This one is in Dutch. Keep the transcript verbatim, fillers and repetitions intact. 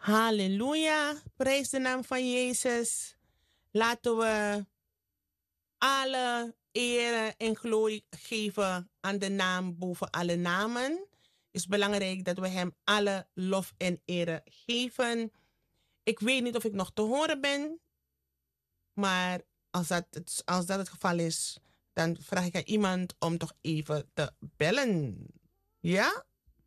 Halleluja, prijs de naam van Jezus. Laten we alle eer en glorie geven aan de naam boven alle namen. Het is belangrijk dat we hem alle lof en eer geven. Ik weet niet of ik nog te horen ben, maar als dat het, als dat het geval is, dan vraag ik aan iemand om toch even te bellen. Ja?